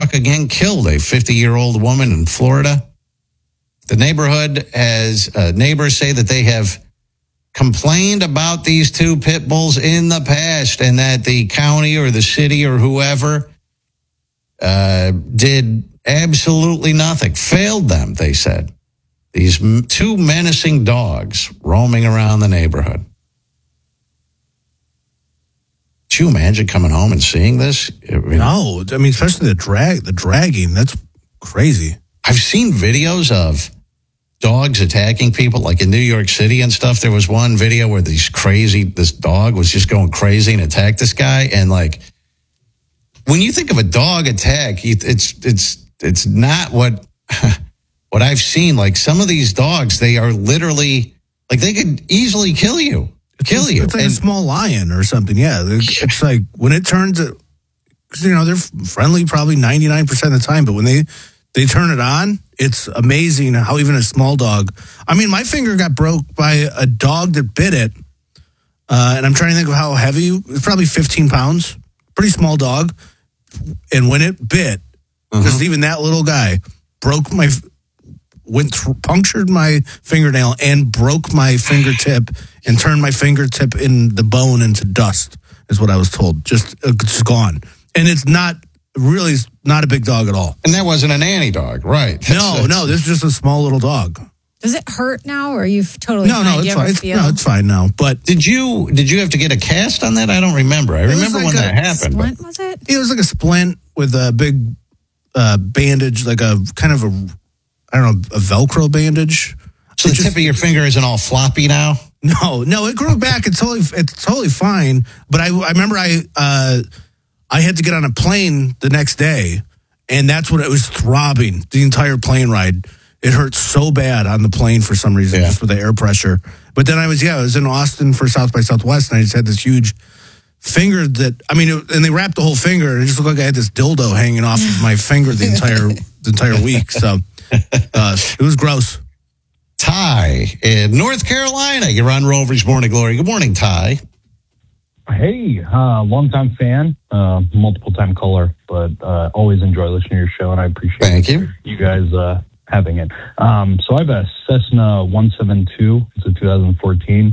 truck again killed a 50-year-old woman in Florida. The neighborhood has neighbors say that they have complained about these two pit bulls in the past and that the county or the city or whoever did absolutely nothing, failed them, they said. These two menacing dogs roaming around the neighborhood. Could you imagine coming home and seeing this? No, I mean, especially the dragging, that's crazy. I've seen videos of dogs attacking people, like in New York City and stuff. There was one video where this dog was just going crazy and attacked this guy. And like, when you think of a dog attack, it's not what I've seen. Like some of these dogs, they are literally like they could easily kill you. It's like a small lion or something. Yeah, it's like when it turns, they're friendly probably 99% of the time, but when they turn it on, it's amazing how even a small dog. I mean, my finger got broke by a dog that bit it, and I'm trying to think of how heavy. It's probably 15 pounds. Pretty small dog, and when it bit, because even that little guy punctured my fingernail and broke my fingertip and turned my fingertip in the bone into dust, is what I was told. Just it's gone. And it's not a big dog at all. And that wasn't a nanny dog, right? No, this is just a small little dog. Does it hurt now, or are you totally fine? No, it's fine. It's fine now. But did you have to get a cast on that? I don't remember. I remember when that happened. Splint, was it? It was like a splint with a big bandage, like a kind of a Velcro bandage. So the tip of your finger isn't all floppy now? No, it grew back. It's totally fine. But I remember I had to get on a plane the next day, and that's when it was throbbing the entire plane ride. It hurt so bad on the plane for some reason, just with the air pressure. But then I was in Austin for South by Southwest, and I just had this huge finger and they wrapped the whole finger, and it just looked like I had this dildo hanging off of my finger the entire week. So it was gross. Ty in North Carolina, you're on Rover's Morning Glory. Good morning, Ty. Hey, longtime fan, multiple-time caller, but always enjoy listening to your show, and I appreciate you guys having it. So I have a Cessna 172. It's a 2014.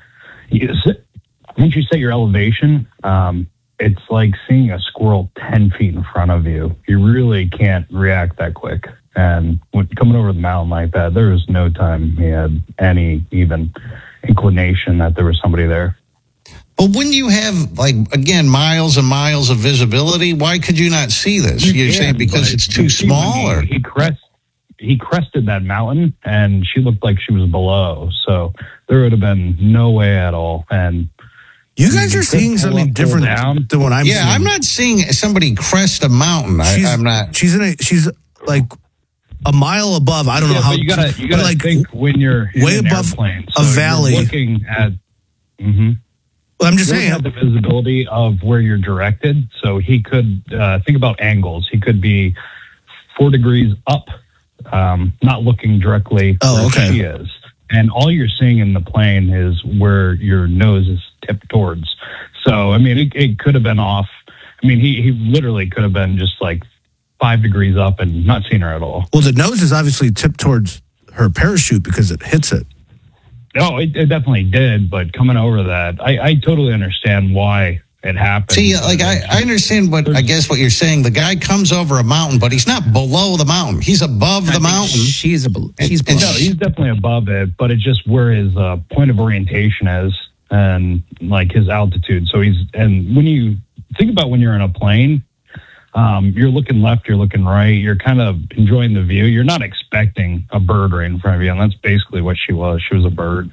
Once you set your elevation, it's like seeing a squirrel 10 feet in front of you. You really can't react that quick. And when coming over the mountain like that, there was no time he had any even inclination that there was somebody there. But when you have, miles and miles of visibility, why could you not see this? You're saying because it's too small? Or He crested that mountain, and she looked like she was below. So there would have been no way at all. And you guys are seeing something different than what I'm seeing. Yeah, I'm not seeing somebody crest a mountain. I'm not. She's like a mile above. I don't know how. You gotta think when you're way in above airplane, a valley. You're looking at. Well, I'm just saying the visibility of where you're directed. So he could think about angles. He could be 4 degrees up, not looking directly where she is. And all you're seeing in the plane is where your nose is tipped towards. So, I mean, it could have been off. I mean, he literally could have been just like 5 degrees up and not seen her at all. Well, the nose is obviously tipped towards her parachute because it hits it. No, it definitely did. But coming over that, I totally understand why it happened. See, I understand what you're saying. The guy comes over a mountain, but he's not below the mountain. He's above the mountain. She's below. No, he's definitely above it, but it's just where his point of orientation is and like his altitude. So and when you think about when you're in a plane, you're looking left, you're looking right, you're kind of enjoying the view. You're not expecting a bird right in front of you, and that's basically what she was. She was a bird.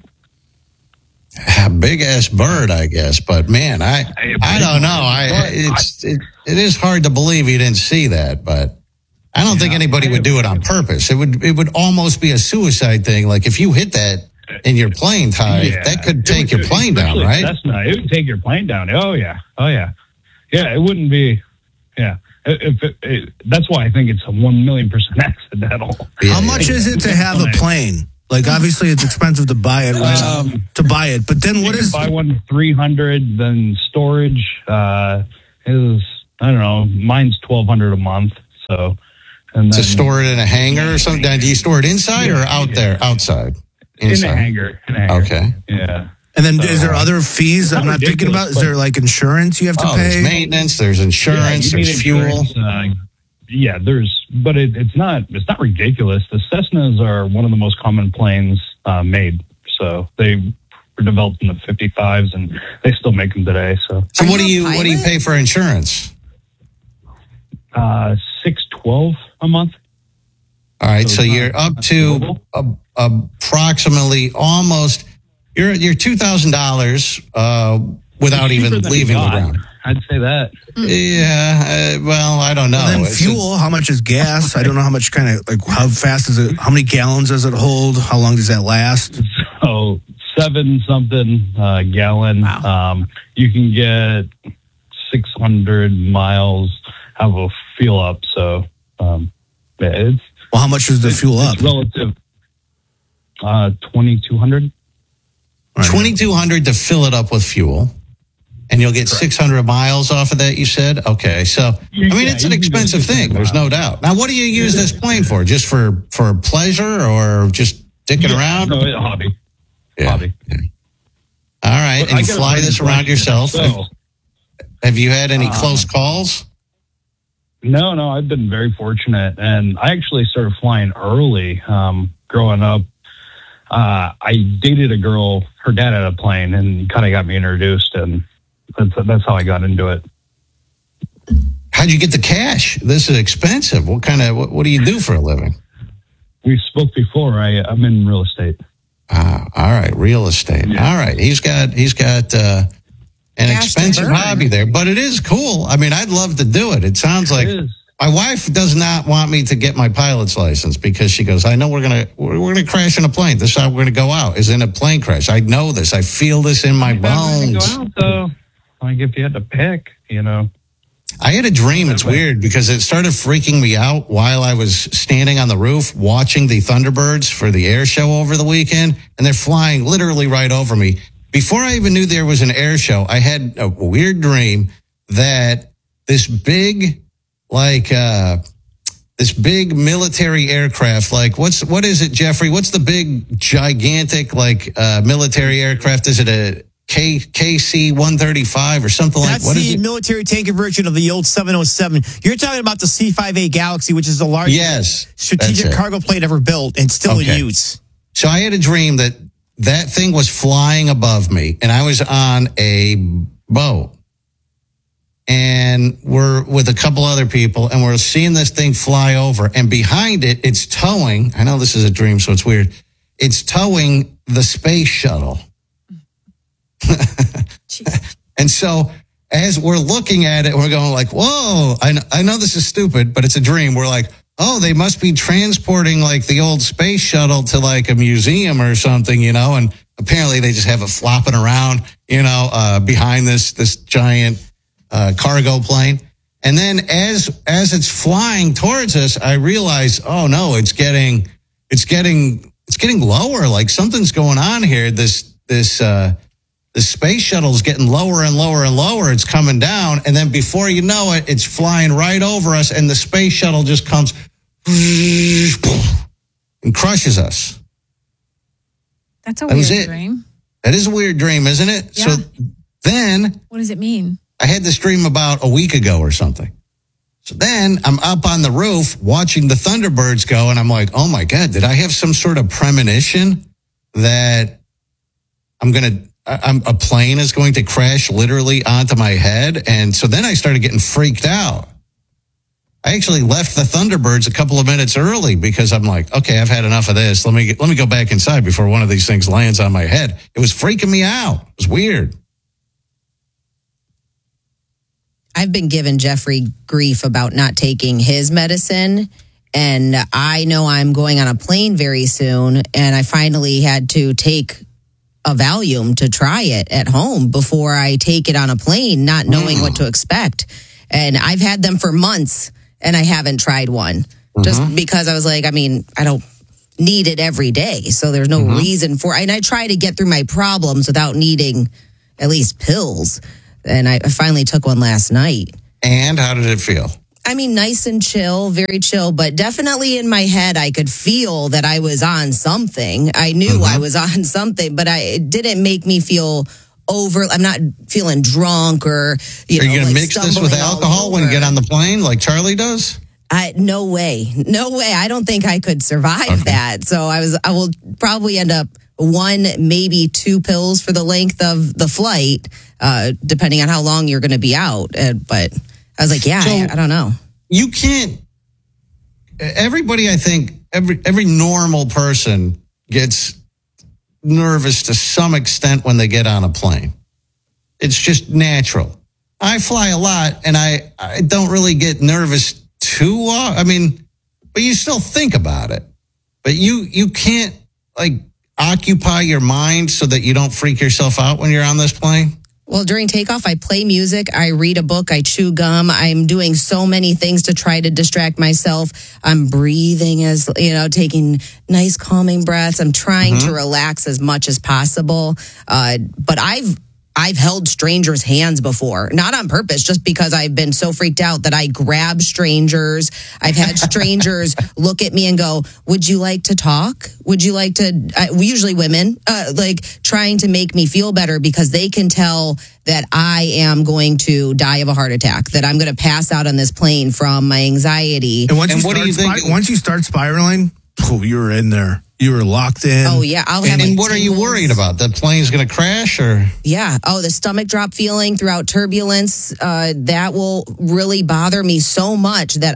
A big ass bird, I guess. But man, I don't know. It is hard to believe you didn't see that, but I don't think anybody would do it on purpose. It would almost be a suicide thing. Like if you hit that in your plane, Ty, that could take your plane down, right? It would take your plane down. Oh yeah. Yeah, it wouldn't be. Yeah. That's why I think it's a 1,000,000% accidental. How much is it to have a plane? Like, obviously, it's expensive to buy it. But then what is... buy one $300, then storage is, I don't know, mine's $1,200 a month. So, and to then, store it in a hangar or something. Do you store it inside or out there? Outside. Inside. In a hangar. Okay. Yeah. And then, So, is there other fees I'm not thinking about? Is there like insurance you have to pay? There's maintenance. There's insurance. There's fuel. But it's not ridiculous. The Cessnas are one of the most common planes made. So they were developed in the 55s, and they still make them today. So what do you pay for insurance? $612 a month. All right, so you're up to approximately almost you're $2,000 without even leaving the ground. I'd say that. Yeah, well, I don't know. And then fuel, how much is gas? I don't know how much how fast is it? How many gallons does it hold? How long does that last? So 7-something gallon. Wow. You can get 600 miles of a fuel up. So it's Well, how much is the fuel up? It's relative. 2,200. 2,200 to fill it up with fuel. And you'll get 600 miles off of that, you said? Okay. So, it's an expensive thing. There's no doubt. Now, what do you use this plane for? Just for pleasure or just dicking around? No, hobby. Yeah. Hobby. Yeah. All right. And you fly this around yourself? Have you had any close calls? No. I've been very fortunate. And I actually started flying early growing up. I dated a girl, her dad had a plane, and kind of got me introduced, and that's how I got into it. How'd you get the cash? This is expensive. What do you do for a living? We spoke before. I'm in real estate. All right, real estate. Yeah. All right, he's got an expensive hobby there, but it is cool. I'd love to do it. It sounds like my wife does not want me to get my pilot's license because she goes, I know we're gonna crash in a plane. This is how we're gonna go out, is in a plane crash. I know this. I feel this in my bones. Go out, though. Like if you had to pick, I had a dream. It's weird because it started freaking me out while I was standing on the roof watching the Thunderbirds for the air show over the weekend, and they're flying literally right over me. Before I even knew there was an air show, I had a weird dream that this big military aircraft, what is it, Jeffrey? What's the big, gigantic, military aircraft? Is it a KC-135 or something like that? That's the military tanker version of the old 707. You're talking about the C-5A Galaxy, which is the largest strategic cargo plane ever built and still in use. So I had a dream that thing was flying above me, and I was on a boat. And we're with a couple other people, and we're seeing this thing fly over. And behind it, it's towing. I know this is a dream, so it's weird. It's towing the space shuttle. And so as we're looking at it, we're going like, whoa, I know this is stupid, but it's a dream. We're like, oh, they must be transporting the old space shuttle to a museum or something, and apparently they just have it flopping around, behind this giant cargo plane. And then as it's flying towards us, I realize, oh no, it's getting lower. Like something's going on here. This space shuttle's getting lower and lower and lower. It's coming down. And then before you know it, it's flying right over us. And the space shuttle just comes and crushes us. That's a weird dream. That is a weird dream, isn't it? Yeah. So then, what does it mean? I had this dream about a week ago or something. So then I'm up on the roof watching the Thunderbirds go, and I'm like, oh my God, did I have some sort of premonition that a plane is going to crash literally onto my head? And so then I started getting freaked out. I actually left the Thunderbirds a couple of minutes early because I'm like, okay, I've had enough of this. Let me go back inside before one of these things lands on my head. It was freaking me out. It was weird. I've been giving Jeffrey grief about not taking his medicine, and I know I'm going on a plane very soon, and I finally had to take a Valium to try it at home before I take it on a plane, not knowing what to expect. And I've had them for months, and I haven't tried one just because I was like, I don't need it every day, so there's no reason for it. And I try to get through my problems without needing at least pills. And I finally took one last night. And how did it feel? I mean, nice and chill, very chill, but definitely in my head, I could feel that I was on something. I knew I was on something, but it didn't make me feel I'm not feeling drunk or, Are you going to mix this with alcohol when you get on the plane like Charlie does? No way. I don't think I could survive that. So I will probably end up 1, maybe 2 pills for the length of the flight, depending on how long you're going to be out. But I was like, I don't know. You can't. Everybody, I think, every normal person gets nervous to some extent when they get on a plane. It's just natural. I fly a lot, and I don't really get nervous too long. I mean, but you still think about it. But you can't occupy your mind so that you don't freak yourself out when you're on this plane. Well, during takeoff, I play music, I read a book, I chew gum. I'm doing so many things to try to distract myself. I'm breathing taking nice calming breaths. I'm trying to relax as much as possible. But I've held strangers' hands before, not on purpose, just because I've been so freaked out that I grab strangers. I've had strangers look at me and go, "Would you like to talk? Would you like to?" Usually women, trying to make me feel better because they can tell that I am going to die of a heart attack, that I'm going to pass out on this plane from my anxiety. And once you start spiraling, you're in there. You were locked in. Oh, yeah. And what are you worried about? The plane's going to crash or? Yeah. Oh, the stomach drop feeling throughout turbulence. That will really bother me so much that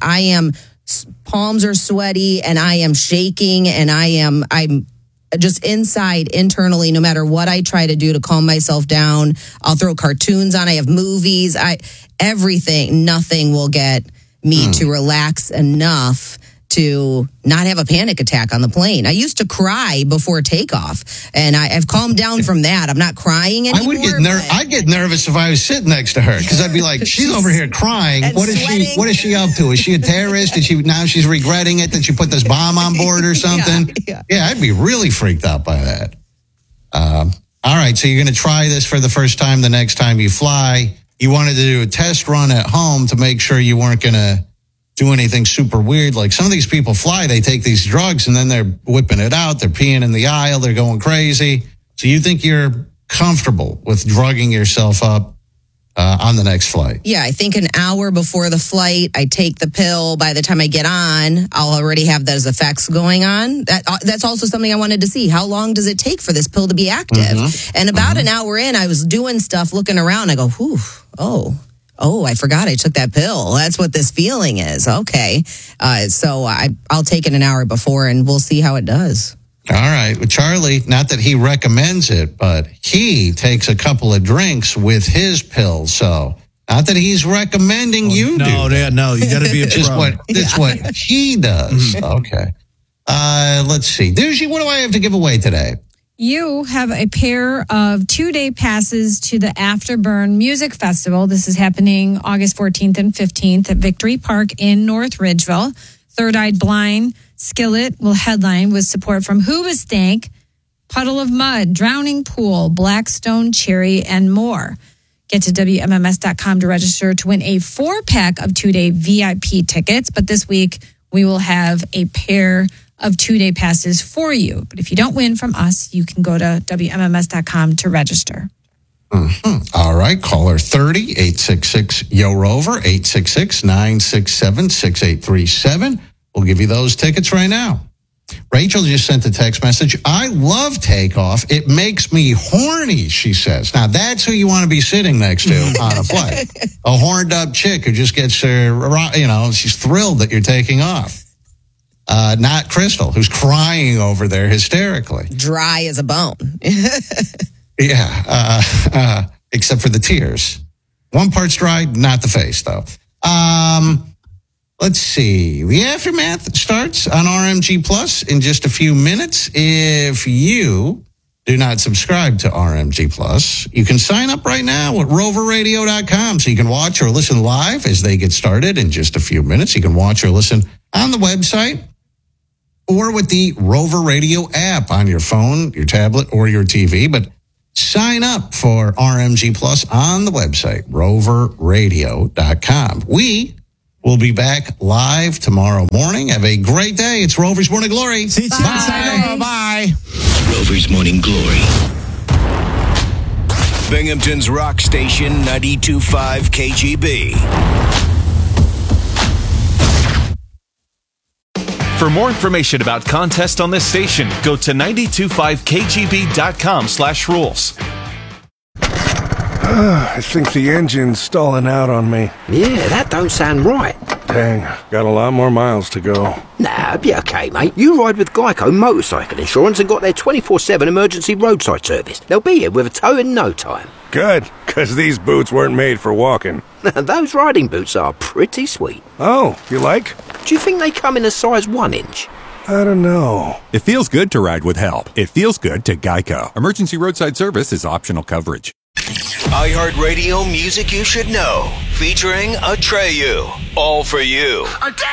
palms are sweaty and I am shaking and I'm just inside internally, no matter what I try to do to calm myself down. I'll throw cartoons on. I have movies. Everything. Nothing will get me to relax enough to not have a panic attack on the plane. I used to cry before takeoff, and I've calmed down from that. I'm not crying anymore. I'd get nervous if I was sitting next to her because I'd be like, she's over here crying. What is she up to? Is she a terrorist? Now she's regretting it that she put this bomb on board or something? Yeah, I'd be really freaked out by that. All right, so you're going to try this for the first time the next time you fly. You wanted to do a test run at home to make sure you weren't going to do anything super weird. Like some of these people fly, they take these drugs and then they're whipping it out. They're peeing in the aisle. They're going crazy. So you think you're comfortable with drugging yourself up on the next flight? Yeah, I think an hour before the flight, I take the pill. By the time I get on, I'll already have those effects going on. That's also something I wanted to see. How long does it take for this pill to be active? And about an hour in, I was doing stuff, looking around. I go, whew, Oh, I forgot I took that pill. That's what this feeling is. Okay. So I'll take it an hour before and we'll see how it does. All right. Well, Charlie, not that he recommends it, but he takes a couple of drinks with his pill. So not that he's recommending you do. No, you got to be a pro. That's what he does. Okay. Let's see. Doogie, what do I have to give away today? You have a pair of 2-day passes to the Afterburn Music Festival. This is happening August 14th and 15th at Victory Park in North Ridgeville. Third Eyed Blind, Skillet will headline with support from Hoobastank, Puddle of Mud, Drowning Pool, Blackstone Cherry, and more. Get to WMMS.com to register to win a 4-pack of 2-day VIP tickets. But this week, we will have a pair of 2-day passes for you. But if you don't win from us, you can go to WMMS.com to register. All right. Caller 30-866-YO-ROVER, 866-967-6837. We'll give you those tickets right now. Rachel just sent a text message. I love Takeoff. It makes me horny, she says. Now, that's who you want to be sitting next to on a flight. A horned up chick who just gets her, she's thrilled that you're taking off. Not Crystal, who's crying over there hysterically. Dry as a bone. Yeah, except for the tears. One part's dry, not the face, though. Let's see. The Aftermath starts on RMG Plus in just a few minutes. If you do not subscribe to RMG Plus, you can sign up right now at roverradio.com so you can watch or listen live as they get started in just a few minutes. You can watch or listen on the website or with the Rover Radio app on your phone, your tablet, or your TV. But sign up for RMG Plus on the website, roverradio.com. We We'll be back live tomorrow morning. Have a great day. It's Rover's Morning Glory. See you. Bye. Bye. Rover's Morning Glory. Binghamton's rock station 92.5 KGB. For more information about contests on this station, go to 925kgb.com/rules. I think the engine's stalling out on me. Yeah, that don't sound right. Dang, got a lot more miles to go. Nah, be okay, mate. You ride with Geico Motorcycle Insurance and got their 24/7 emergency roadside service. They'll be here with a tow in no time. Good, because these boots weren't made for walking. Those riding boots are pretty sweet. Oh, you like? Do you think they come in a size 1 inch? I don't know. It feels good to ride with help. It feels good to Geico. Emergency roadside service is optional coverage. iHeartRadio Music You Should Know, featuring Atreyu. All for you.